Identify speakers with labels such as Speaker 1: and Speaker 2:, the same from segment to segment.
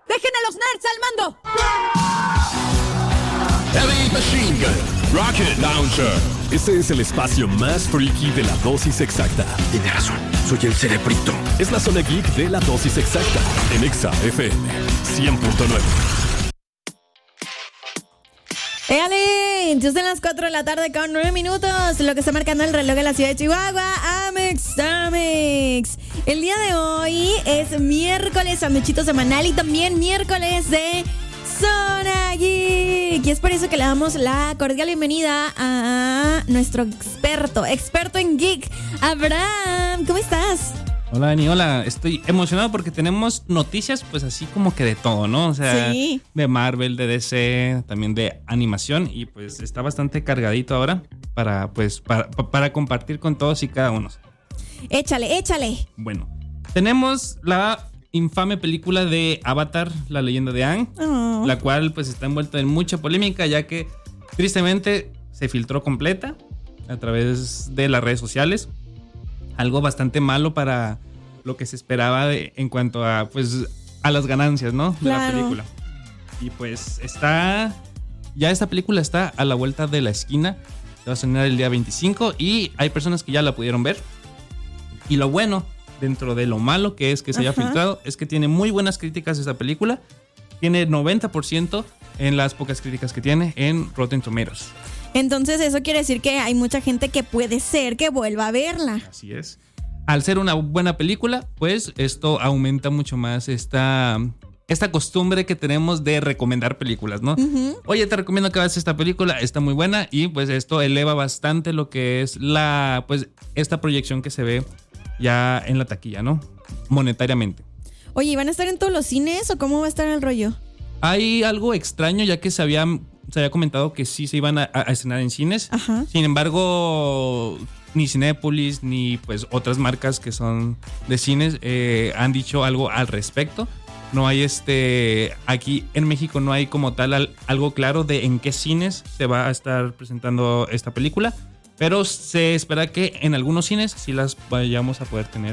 Speaker 1: ¡Dejen a los nerds al mando!
Speaker 2: Heavy Machine Gun, Rocket Launcher. Este es el espacio más freaky de la dosis exacta.
Speaker 3: Tiene razón, soy el cerebrito.
Speaker 2: Es la zona geek de la dosis exacta en Exa FM 100.9.
Speaker 1: ¡Éale! Ya son las 4 de la tarde con 9 minutos. Lo que está marcando el reloj de la ciudad de Chihuahua. Amex. El día de hoy es miércoles, sanduchito semanal y también miércoles de Zona Geek. Y es por eso que le damos la cordial bienvenida a nuestro experto en geek, Abraham. ¿Cómo estás?
Speaker 4: Hola Dani, hola, estoy emocionado porque tenemos noticias pues así como que de todo, ¿no? O sea,
Speaker 1: sí,
Speaker 4: de Marvel, de DC, también de animación y pues está bastante cargadito ahora para compartir con todos y cada uno.
Speaker 1: Échale.
Speaker 4: Bueno, tenemos la infame película de Avatar, la leyenda de Aang, la cual pues está envuelta en mucha polémica ya que tristemente se filtró completa a través de las redes sociales. Algo bastante malo para lo que se esperaba en cuanto a pues a las ganancias, ¿no? De la película. Y pues ya esta película está a la vuelta de la esquina. Se va a estrenar el día 25 y hay personas que ya la pudieron ver. Y lo bueno, dentro de lo malo que es que se haya filtrado, es que tiene muy buenas críticas esta película. Tiene 90% en las pocas críticas que tiene en Rotten Tomatoes.
Speaker 1: Entonces eso quiere decir que hay mucha gente que puede ser que vuelva a verla.
Speaker 4: Así es. Al ser una buena película, pues esto aumenta mucho más esta costumbre que tenemos de recomendar películas, ¿no? Oye, te recomiendo que veas esta película, está muy buena y pues esto eleva bastante lo que es esta proyección que se ve ya en la taquilla, ¿no? Monetariamente.
Speaker 1: Oye, ¿y van a estar en todos los cines o cómo va a estar el rollo?
Speaker 4: Hay algo extraño ya que se había comentado que sí se iban a estrenar en cines.
Speaker 1: Ajá.
Speaker 4: Sin embargo, ni Cinépolis ni pues otras marcas que son de cines han dicho algo al respecto. No hay aquí en México no hay como tal algo claro de en qué cines se va a estar presentando esta película, pero se espera que en algunos cines sí las vayamos a poder tener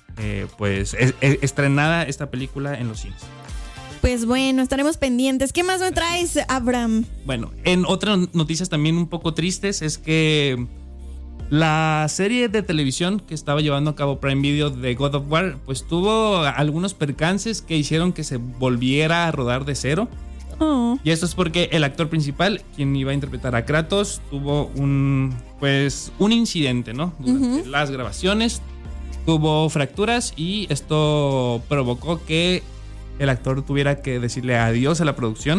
Speaker 4: estrenada esta película en los cines.
Speaker 1: Pues bueno, estaremos pendientes. ¿Qué más me traes, Abraham?
Speaker 4: Bueno, en otras noticias también un poco tristes es que la serie de televisión que estaba llevando a cabo Prime Video de God of War, pues tuvo algunos percances que hicieron que se volviera a rodar de cero. Y esto es porque el actor principal, quien iba a interpretar a Kratos, tuvo un incidente, ¿no? Durante las grabaciones tuvo fracturas y esto provocó que el actor tuviera que decirle adiós a la producción.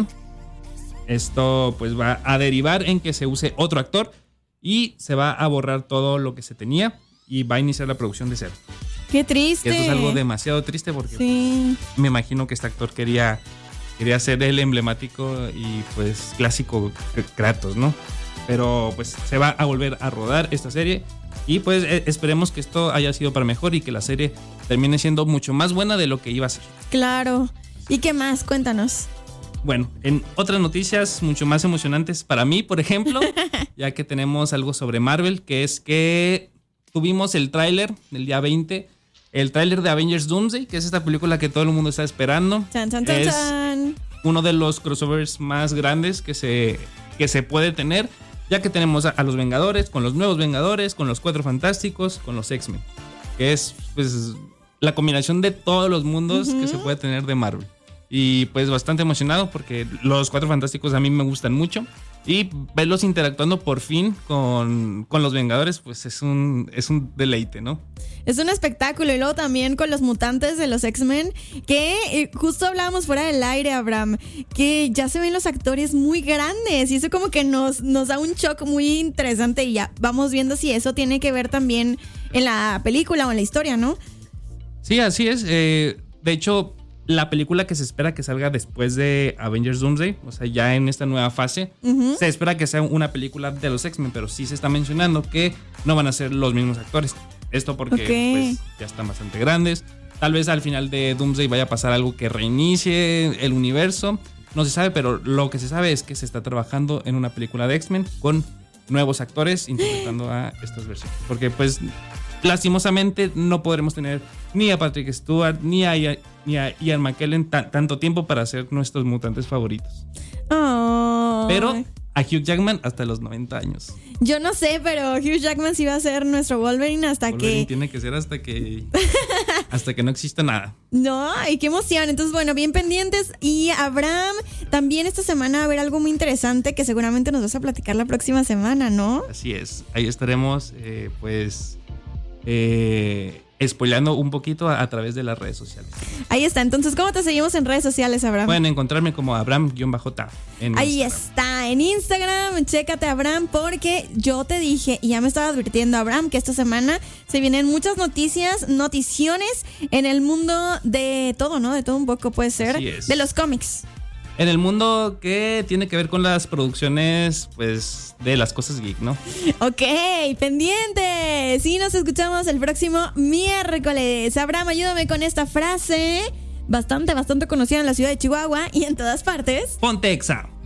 Speaker 4: Esto pues va a derivar en que se use otro actor y se va a borrar todo lo que se tenía y va a iniciar la producción de cero.
Speaker 1: ¡Qué triste!
Speaker 4: Que esto es algo demasiado triste porque
Speaker 1: sí,
Speaker 4: me imagino que este actor quería ser el emblemático y pues clásico Kratos, ¿no? Pero pues se va a volver a rodar esta serie y pues esperemos que esto haya sido para mejor y que la serie termine siendo mucho más buena de lo que iba a ser.
Speaker 1: Claro. ¿Y qué más? Cuéntanos.
Speaker 4: Bueno, en otras noticias mucho más emocionantes para mí, por ejemplo, ya que tenemos algo sobre Marvel, que es que tuvimos el tráiler del día 20, el tráiler de Avengers Doomsday, que es esta película que todo el mundo está esperando.
Speaker 1: ¡Chan, chan,
Speaker 4: es
Speaker 1: chan!
Speaker 4: uno de los crossovers más grandes que se puede tener, ya que tenemos a los Vengadores, con los nuevos Vengadores, con los Cuatro Fantásticos, con los X-Men, que es pues la combinación de todos los mundos que se puede tener de Marvel. Y pues bastante emocionado porque los Cuatro Fantásticos a mí me gustan mucho. Y verlos interactuando por fin con los Vengadores, pues es un deleite, ¿no?
Speaker 1: Es un espectáculo. Y luego también con los mutantes de los X-Men, que justo hablábamos fuera del aire, Abraham, que ya se ven los actores muy grandes. Y eso como que nos da un shock muy interesante. Y ya vamos viendo si eso tiene que ver también en la película o en la historia, ¿no?
Speaker 4: Sí, así es. De hecho, la película que se espera que salga después de Avengers Doomsday, o sea, ya en esta nueva fase, se espera que sea una película de los X-Men, pero sí se está mencionando que no van a ser los mismos actores. Esto porque pues, ya están bastante grandes. Tal vez al final de Doomsday vaya a pasar algo que reinicie el universo. No se sabe, pero lo que se sabe es que se está trabajando en una película de X-Men con nuevos actores interpretando a estas versiones. Porque pues lastimosamente no podremos tener ni a Patrick Stewart ni a Ian McKellen tanto tiempo para ser nuestros mutantes favoritos.
Speaker 1: Oh.
Speaker 4: Pero a Hugh Jackman hasta los 90 años.
Speaker 1: Yo no sé, pero Hugh Jackman sí va a ser nuestro Wolverine hasta
Speaker 4: Wolverine
Speaker 1: que...
Speaker 4: tiene que ser hasta que no exista nada.
Speaker 1: No, y qué emoción. Entonces, bueno, bien pendientes. Y Abraham, también esta semana va a haber algo muy interesante que seguramente nos vas a platicar la próxima semana, ¿no?
Speaker 4: Así es. Ahí estaremos, spoileando un poquito a través de las redes sociales.
Speaker 1: Ahí está. Entonces, ¿cómo te seguimos en redes sociales, Abraham?
Speaker 4: Pueden encontrarme como Abraham-J en
Speaker 1: ahí
Speaker 4: Instagram.
Speaker 1: está, en Instagram. Chécate, Abraham, porque yo te dije y ya me estaba advirtiendo, Abraham, que esta semana se vienen muchas noticiones en el mundo de todo, ¿no? De todo un poco puede ser.
Speaker 4: Así es.
Speaker 1: De los cómics.
Speaker 4: En el mundo que tiene que ver con las producciones, pues, de las cosas geek, ¿no?
Speaker 1: Ok, pendientes. Sí, nos escuchamos el próximo miércoles. Abraham, ayúdame con esta frase bastante conocida en la ciudad de Chihuahua y en todas partes.
Speaker 4: Ponte Exa.